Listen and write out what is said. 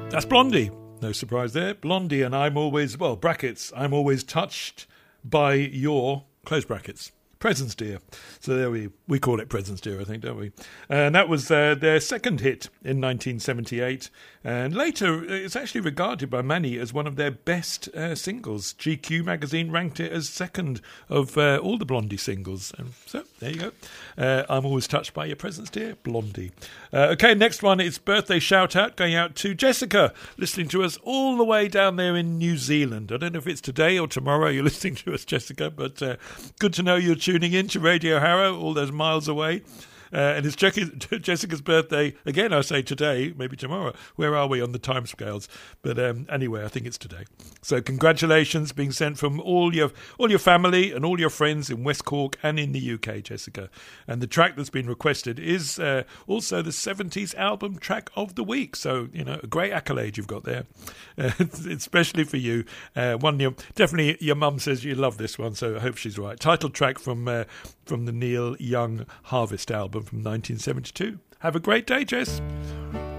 That's Blondie. No surprise there. Blondie and I'm always, well, brackets, I'm always touched by your, close brackets, presence, dear. So there we call it Presence, dear, I think, don't we? And that was their second hit in 1978. And later, it's actually regarded by many as one of their best singles. GQ magazine ranked it as second of all the Blondie singles. And so, there you go. I'm always touched by your presence, dear. Blondie. Okay, next one is birthday shout-out going out to Jessica, listening to us all the way down there in New Zealand. I don't know if it's today or tomorrow you're listening to us, Jessica, but good to know you're tuning in to Radio Harrow, all those miles away. And it's Jessica's birthday again. I say today, maybe tomorrow. Where are we on the timescales? But anyway, I think it's today. So congratulations being sent from all your family and all your friends in West Cork and in the UK, Jessica. And the track that's been requested is also the 70s album track of the week. So a great accolade you've got there, especially for you. Definitely your mum says you love this one, so I hope she's right. Title track from the Neil Young Harvest album from 1972. Have a great day, Jess.